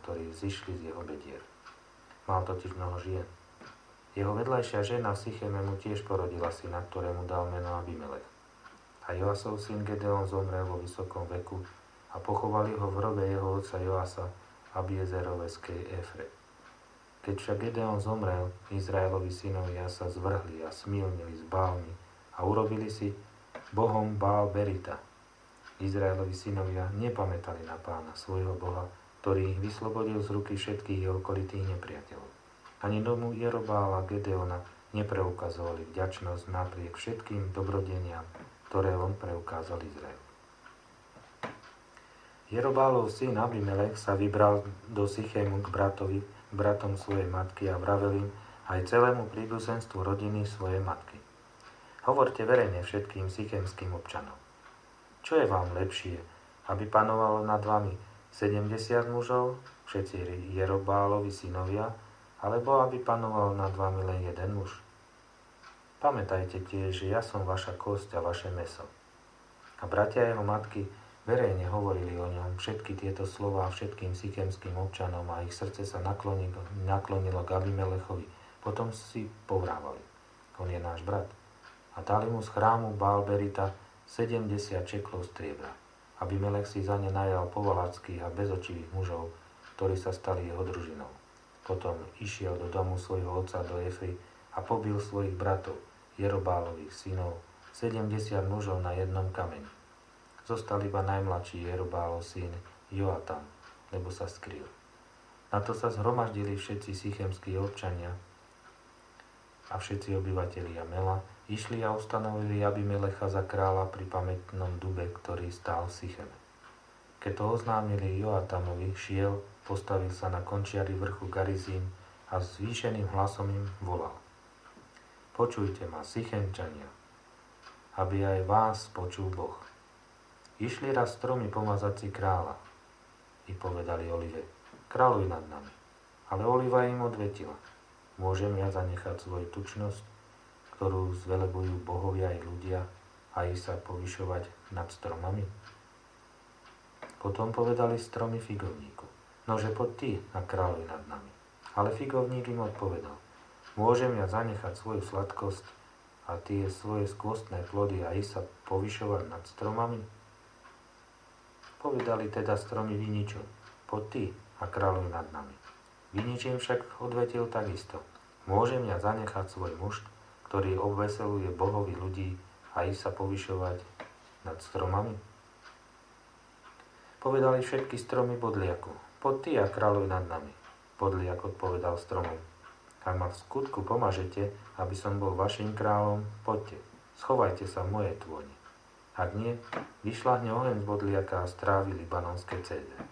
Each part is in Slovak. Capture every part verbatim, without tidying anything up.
ktorí zišli z jeho bedier. Mal totiž mnoho žien. Jeho vedľajšia žena v Sycheme mu tiež porodila syna, ktorému dal meno Abimelech. A Joasov syn Gedeon zomrel vo vysokom veku a pochovali ho v hrobe jeho otca Joasa v Abiezeroveskej Éfre. Keď však Gedeon zomrel, Izraelovi synovia sa zvrhli a smilnili s Bálmi a urobili si bohom Bál Berita. Izraelovi synovia nepamätali na Pána, svojho Boha, ktorý ich vyslobodil z ruky všetkých jeho okolitých nepriateľov. Ani domu Jerobála Gedeona nepreukazovali vďačnosť napriek všetkým dobrodeniam, ktoré on preukázal Izraelu. Jerobálov syn Abimelech sa vybral do Sychému k bratovi, k bratom svojej matky a vravel im aj celému príbuzenstvu rodiny svojej matky. Hovorte verejne všetkým sychémskym občanom. Čo je vám lepšie, aby panovalo nad vami sedemdesiat mužov, všetci Jerobálovi synovia, alebo aby panoval nad vami len jeden muž? Pamätajte tiež, že ja som vaša kosť a vaše mäso. A bratia jeho matky verejne hovorili o ňom všetky tieto slová všetkým sychémskym občanom a ich srdce sa naklonilo, naklonilo k Abimelechovi. Potom si povrávali: on je náš brat. A dali mu z chrámu Bál Berita sedemdesiat čeklov striebra. Abimelech si za ne najal povalackých a bezočivých mužov, ktorí sa stali jeho družinou. Potom išiel do domu svojho otca do Éfry a pobil svojich bratov, Jerobálových synov, sedemdesiat mužov na jednom kameni. Zostal iba najmladší Jerobálov syn Joatam, lebo sa skryl. Na to sa zhromaždili všetci sychémskí občania a všetci obyvatelia Mela, išli a ustanovili Abimelecha za kráľa pri pamätnom dube, ktorý stál v Sycheme. Keď to oznámili Joatamovi, šiel, postavil sa na končiari vrchu Garizím a zvýšeným hlasom im volal: Počujte ma, Sychemčania, aby aj vás počul Boh. Išli raz stromy pomazať si kráľa i povedali Olive: Kráľuj nad nami. Ale Oliva im odvetila: Môžem ja zanechať svoju tučnosť, ktorú zvelebujú bohovia i ľudia, a i sa povyšovať nad stromami? Potom povedali stromy figovníku: Nože poď ty a kráľuj nad nami. Ale figovník im odpovedal: Môžem ja zanechať svoju sladkosť a tie svoje skvostné plody a i sa povyšovať nad stromami? Povedali teda stromy viničom: Poď ty a kráľuj nad nami. Vinič im však odvetil takisto: Môžem ja zanechať svoj mušt, ktorý obveseluje bohovi ľudí, a i sa povyšovať nad stromami? Povedali všetky stromy bodliaku: Poď ty a kráľuj nad nami. Bodliak odpovedal stromom: Ak ma v skutku pomažete, aby som bol vašim kráľom, poďte, schovajte sa v mojej tôni. Ak nie, vyšľahne oheň z bodliaka a strávi libanonské cédre.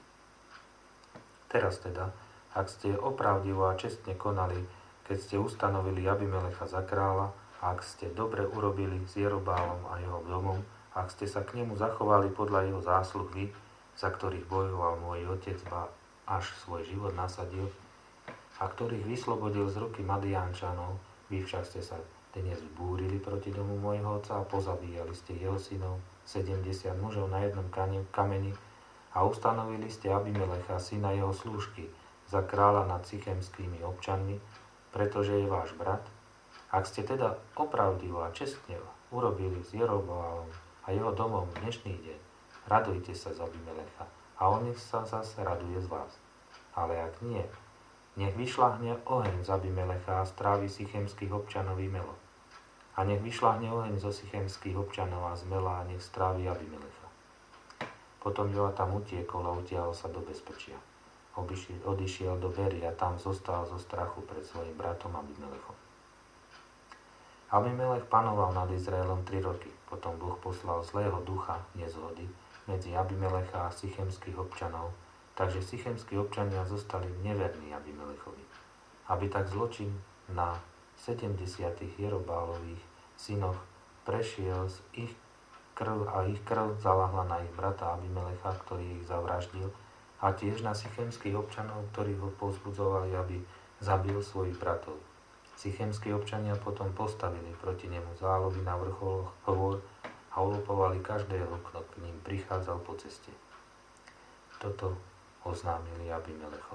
Teraz teda, ak ste opravdivo a čestne konali, keď ste ustanovili Abimelecha za kráľa, a ak ste dobre urobili s Jerobálom a jeho domom, ak ste sa k nemu zachovali podľa jeho zásluh vy, za ktorých bojoval môj otec ba až svoj život nasadil, a ktorých vyslobodil z ruky Madiánčanov, vy však ste sa dnes búrili proti domu môjho otca a pozabíjali ste jeho synov, sedemdesiat mužov na jednom kameni, a ustanovili ste Abimelecha, syna jeho slúžky, za kráľa nad sychemskými občanmi, pretože je váš brat. Ak ste teda opravdivo a čestne urobili s Jerobálom a jeho domom dnešný deň, radujte sa z Abimelecha a on nech sa zase raduje z vás. Ale ak nie, nech vyšľahne oheň z Abimelecha a strávi sychemských občanov i Melo. A nech vyšľahne oheň zo sychemských občanov a z Mela a nech strávi Abimelecha. Potom Joatam utiekol a utiahol sa do bezpečia. Obišiel, odišiel do Bery a tam zostal zo strachu pred svojim bratom Abimelechom. Abimelech panoval nad Izraelom tri roky. Potom Boh poslal zlého ducha nezhody medzi Abimelecha a sychemských občanov, takže sychemskí občania zostali neverní Abimelechovi. Aby tak zločin na sedemdesiatich Jerobálových synoch prešiel z ich krv a ich krv zalahla na ich brata Abimelecha, ktorý ich zavraždil, a tiež na sychemských občanov, ktorí ho povzbudzovali, aby zabil svojich bratov. Sychemskí občania potom postavili proti nemu zálohy na vrcholoch hôr a olupovali každého, kto k ním prichádzal po ceste. Toto oznámili Abimelechovi.